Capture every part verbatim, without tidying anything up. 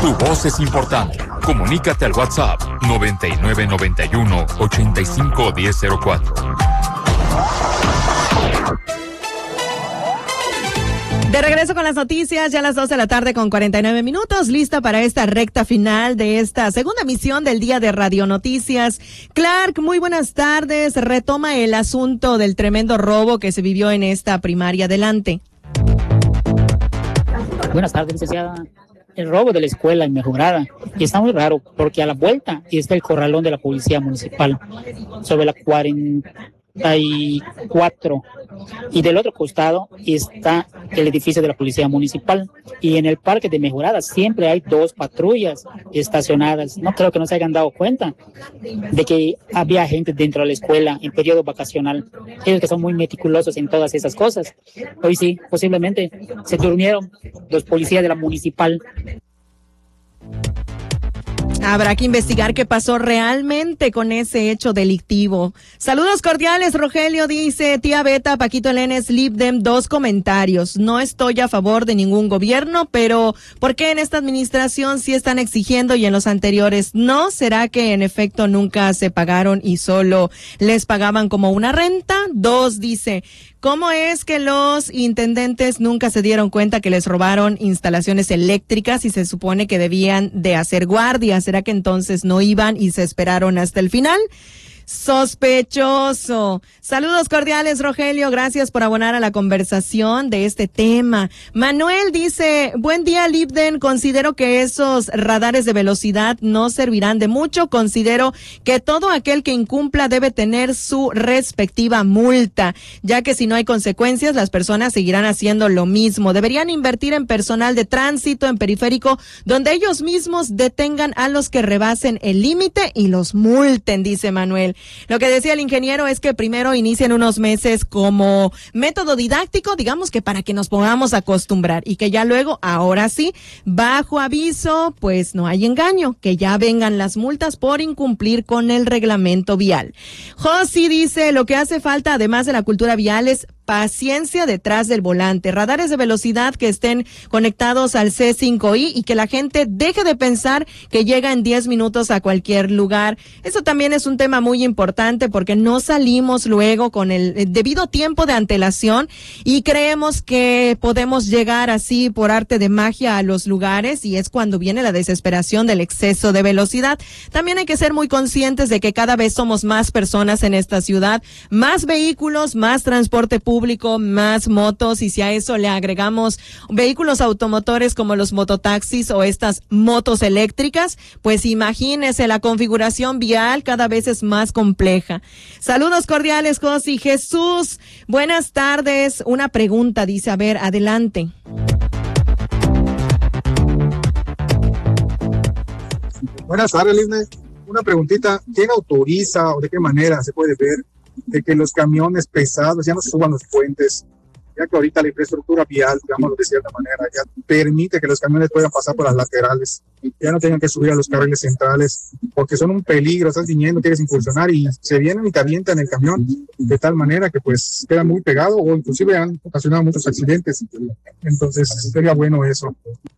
Tu voz es importante. Comunícate al WhatsApp noventa y nueve noventa y uno ochenta y cinco diez cero cuatro. De regreso con las noticias, ya a las dos de la tarde con cuarenta y nueve minutos, lista para esta recta final de esta segunda emisión del día de Radio Noticias. Clark, muy buenas tardes. Retoma el asunto del tremendo robo que se vivió en esta primaria. Adelante. Buenas tardes, licenciada. El robo de la escuela en Mejorada y está muy raro porque a la vuelta está el corralón de la policía municipal sobre la cuarenta y cuatro y del otro costado está el edificio de la policía municipal y en el parque de Mejorada siempre hay dos patrullas estacionadas. No creo que no se hayan dado cuenta de que había gente dentro de la escuela en periodo vacacional. Ellos que son muy meticulosos en todas esas cosas. Hoy sí, posiblemente se durmieron los policías de la municipal. Habrá que investigar qué pasó realmente con ese hecho delictivo. Saludos cordiales, Rogelio dice, tía Beta, Paquito Lenes, Libdem, dos comentarios. No estoy a favor de ningún gobierno, pero ¿por qué en esta administración sí están exigiendo y en los anteriores no? ¿Será que en efecto nunca se pagaron y solo les pagaban como una renta? Dos, dice, ¿cómo es que los intendentes nunca se dieron cuenta que les robaron instalaciones eléctricas y se supone que debían de hacer guardia? ¿Será que entonces no iban y se esperaron hasta el final? Sospechoso. Saludos cordiales, Rogelio. Gracias por abonar a la conversación de este tema. Manuel dice, buen día, Libden. Considero que esos radares de velocidad no servirán de mucho. Considero que todo aquel que incumpla debe tener su respectiva multa, ya que si no hay consecuencias, las personas seguirán haciendo lo mismo. Deberían invertir en personal de tránsito, en periférico, donde ellos mismos detengan a los que rebasen el límite y los multen, dice Manuel. Lo que decía el ingeniero es que primero inicien unos meses como método didáctico, digamos que para que nos podamos acostumbrar y que ya luego, ahora sí, bajo aviso, pues no hay engaño, que ya vengan las multas por incumplir con el reglamento vial. Josi dice, lo que hace falta además de la cultura vial es paciencia detrás del volante, radares de velocidad que estén conectados al C cinco I y que la gente deje de pensar que llega en diez minutos a cualquier lugar. Eso también es un tema muy importante porque no salimos luego con el debido tiempo de antelación y creemos que podemos llegar así por arte de magia a los lugares y es cuando viene la desesperación del exceso de velocidad. También hay que ser muy conscientes de que cada vez somos más personas en esta ciudad, más vehículos, más transporte público, más motos, y si a eso le agregamos vehículos automotores como los mototaxis o estas motos eléctricas, pues imagínese, la configuración vial cada vez es más compleja. Saludos cordiales, Josi. Jesús, buenas tardes. Una pregunta, dice, a ver, adelante. Buenas tardes, Lisne. Una preguntita, ¿quién autoriza o de qué manera se puede ver de que los camiones pesados ya no suban los puentes, ya que ahorita la infraestructura vial, digámoslo de cierta manera, ya permite que los camiones puedan pasar por las laterales, ya no tengan que subir a los carriles centrales, porque son un peligro, estás viniendo, quieres incursionar y se vienen y te avientan el camión de tal manera que pues queda muy pegado o inclusive han ocasionado muchos accidentes? Entonces sería bueno eso.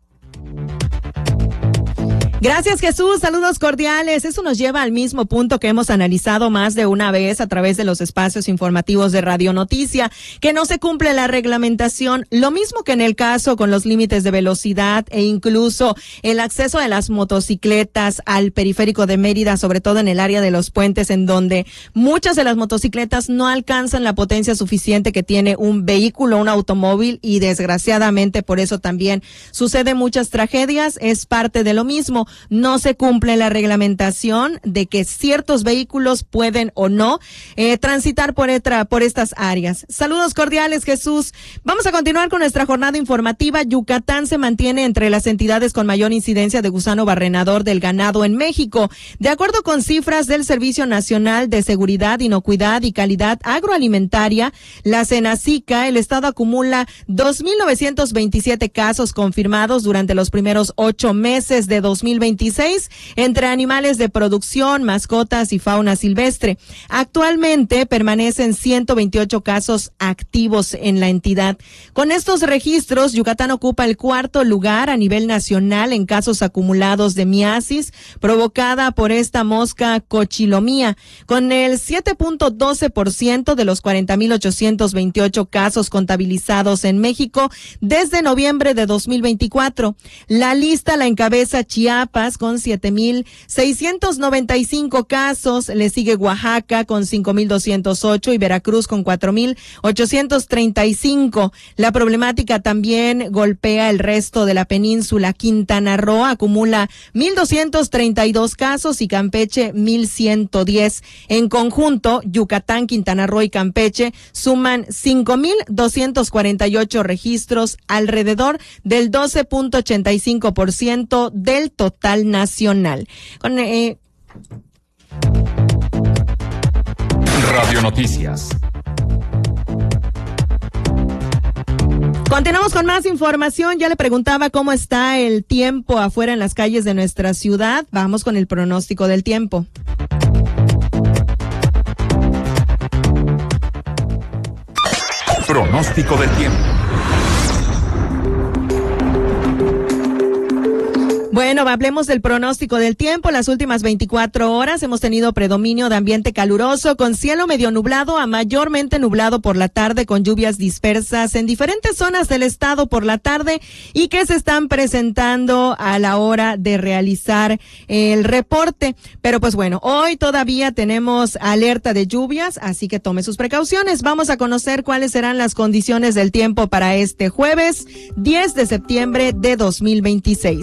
Gracias, Jesús. Saludos cordiales. Eso nos lleva al mismo punto que hemos analizado más de una vez a través de los espacios informativos de Radio Noticia, que no se cumple la reglamentación. Lo mismo que en el caso con los límites de velocidad e incluso el acceso de las motocicletas al periférico de Mérida, sobre todo en el área de los puentes, en donde muchas de las motocicletas no alcanzan la potencia suficiente que tiene un vehículo, un automóvil, y desgraciadamente por eso también suceden muchas tragedias. Es parte de lo mismo. No se cumple la reglamentación de que ciertos vehículos pueden o no eh, transitar por, etra, por estas áreas. Saludos cordiales, Jesús. Vamos a continuar con nuestra jornada informativa. Yucatán se mantiene entre las entidades con mayor incidencia de gusano barrenador del ganado en México. De acuerdo con cifras del Servicio Nacional de Seguridad, Inocuidad y Calidad Agroalimentaria, la Senacica, el estado acumula dos mil novecientos veintisiete casos confirmados durante los primeros ocho meses de dos mil mil veintiséis entre animales de producción, mascotas y fauna silvestre. Actualmente permanecen ciento veintiocho casos activos en la entidad. Con estos registros, Yucatán ocupa el cuarto lugar a nivel nacional en casos acumulados de miasis provocada por esta mosca cochilomía, con el siete punto doce por ciento de los cuarenta mil ochocientos veintiocho casos contabilizados en México desde noviembre de dos mil veinticuatro. La lista la encabeza Chiapas con siete mil seiscientos noventa y cinco casos, le sigue Oaxaca con cinco mil doscientos ocho y Veracruz con cuatro mil ochocientos treinta y cinco. La problemática también golpea el resto de la península. Quintana Roo acumula mil doscientos treinta y dos casos y Campeche mil ciento diez. En conjunto, Yucatán, Quintana Roo y Campeche suman cinco mil doscientos cuarenta y ocho registros, alrededor del doce punto ochenta y cinco por ciento del total nacional. Con, eh... Radio Noticias. Continuamos con más información. Ya le preguntaba cómo está el tiempo afuera en las calles de nuestra ciudad. Vamos con el pronóstico del tiempo. Pronóstico del tiempo. Bueno, hablemos del pronóstico del tiempo. Las últimas veinticuatro horas hemos tenido predominio de ambiente caluroso con cielo medio nublado a mayormente nublado por la tarde, con lluvias dispersas en diferentes zonas del estado por la tarde y que se están presentando a la hora de realizar el reporte. Pero pues bueno, hoy todavía tenemos alerta de lluvias, así que tome sus precauciones. Vamos a conocer cuáles serán las condiciones del tiempo para este jueves diez de septiembre de dos mil veintiséis.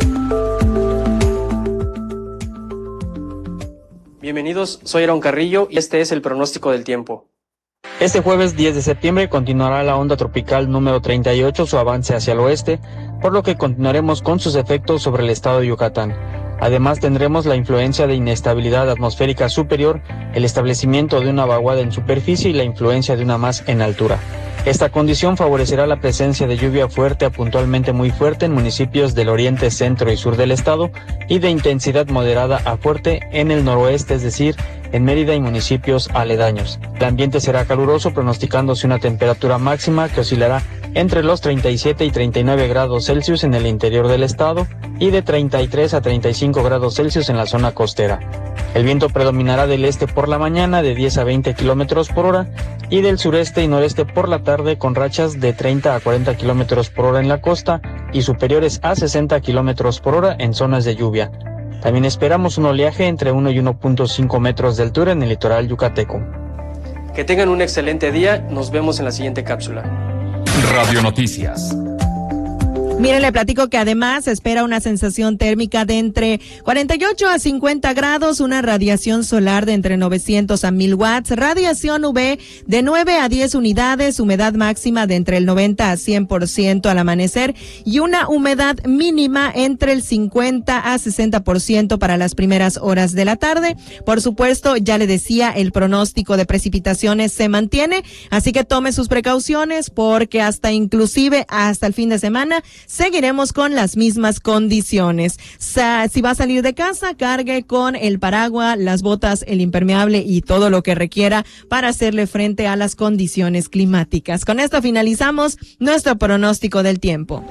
Bienvenidos, soy Aaron Carrillo y este es el pronóstico del tiempo. Este jueves diez de septiembre continuará la onda tropical número treinta y ocho su avance hacia el oeste, por lo que continuaremos con sus efectos sobre el estado de Yucatán. Además tendremos la influencia de inestabilidad atmosférica superior, el establecimiento de una vaguada en superficie y la influencia de una más en altura. Esta condición favorecerá la presencia de lluvia fuerte a puntualmente muy fuerte en municipios del oriente, centro y sur del estado y de intensidad moderada a fuerte en el noroeste, es decir, en Mérida y municipios aledaños. El ambiente será caluroso, pronosticándose una temperatura máxima que oscilará entre los treinta y siete y treinta y nueve grados Celsius en el interior del estado y de treinta y tres a treinta y cinco grados Celsius en la zona costera. El viento predominará del este por la mañana de diez a veinte kilómetros por hora y del sureste y noreste por la tarde con rachas de treinta a cuarenta kilómetros por hora en la costa y superiores a sesenta kilómetros por hora en zonas de lluvia. También esperamos un oleaje entre uno y uno punto cinco metros de altura en el litoral yucateco. Que tengan un excelente día, nos vemos en la siguiente cápsula. Radio Noticias. Miren, le platico que además se espera una sensación térmica de entre cuarenta y ocho a cincuenta grados, una radiación solar de entre novecientos a mil watts, radiación U V de nueve a diez unidades, humedad máxima de entre el noventa a cien por ciento al amanecer y una humedad mínima entre el cincuenta a sesenta por ciento para las primeras horas de la tarde. Por supuesto, ya le decía, el pronóstico de precipitaciones se mantiene, así que tome sus precauciones porque hasta inclusive hasta el fin de semana seguiremos con las mismas condiciones. Sa- si va a salir de casa, cargue con el paraguas, las botas, el impermeable y todo lo que requiera para hacerle frente a las condiciones climáticas. Con esto finalizamos nuestro pronóstico del tiempo.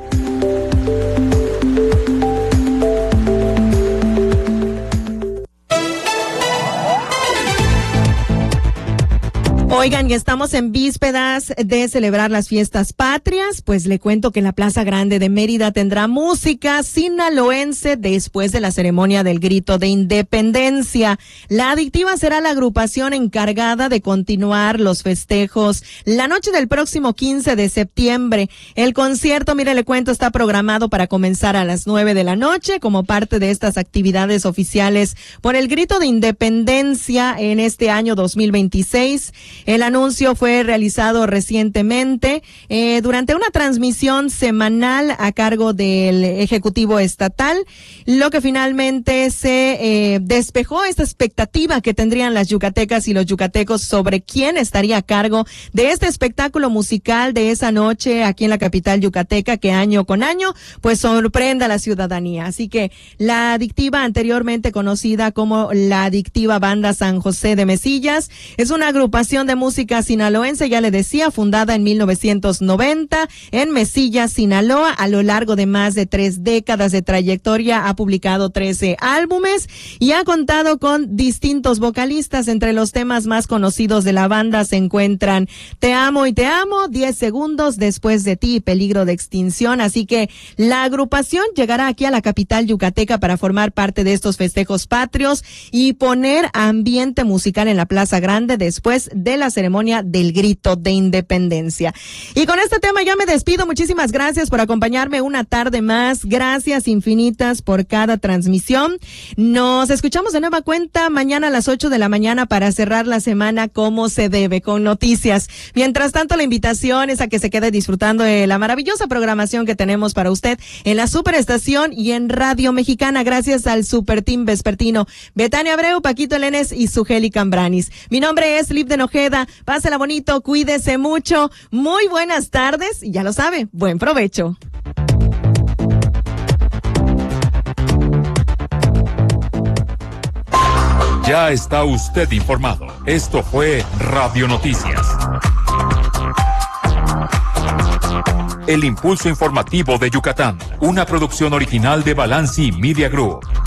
Oigan, y estamos en vísperas de celebrar las fiestas patrias, pues le cuento que la Plaza Grande de Mérida tendrá música sinaloense después de la ceremonia del Grito de Independencia. La Adictiva será la agrupación encargada de continuar los festejos la noche del próximo quince de septiembre. El concierto, mire, le cuento, está programado para comenzar a las nueve de la noche como parte de estas actividades oficiales por el Grito de Independencia en este año dos mil veintiséis. El anuncio fue realizado recientemente eh, durante una transmisión semanal a cargo del Ejecutivo Estatal, lo que finalmente se eh, despejó esta expectativa que tendrían las yucatecas y los yucatecos sobre quién estaría a cargo de este espectáculo musical de esa noche aquí en la capital yucateca, que año con año pues sorprende a la ciudadanía. Así que la adictiva, anteriormente conocida como la adictiva Banda San José de Mesillas, es una agrupación de música sinaloense, ya le decía, fundada en mil novecientos noventa en Mesillas, Sinaloa. A lo largo de más de tres décadas de trayectoria ha publicado trece álbumes y ha contado con distintos vocalistas. Entre los temas más conocidos de la banda se encuentran Te amo y te amo, diez segundos, Después de ti y Peligro de extinción. Así que la agrupación llegará aquí a la capital yucateca para formar parte de estos festejos patrios y poner ambiente musical en la Plaza Grande después de la ceremonia del Grito de Independencia. Y con este tema ya me despido. Muchísimas gracias por acompañarme una tarde más. Gracias infinitas por cada transmisión. Nos escuchamos de nueva cuenta mañana a las ocho de la mañana para cerrar la semana como se debe, con noticias. Mientras tanto, la invitación es a que se quede disfrutando de la maravillosa programación que tenemos para usted en la Superestación y en Radio Mexicana, gracias al Super Team Vespertino, Betania Abreu, Paquito Lenes y Sugeli Cambranis. Mi nombre es Lip de Ojeda. Pásela bonito, cuídese mucho. Muy buenas tardes y ya lo sabe, buen provecho. Ya está usted informado. Esto fue Radio Noticias. El impulso informativo de Yucatán, una producción original de Balanci Media Group.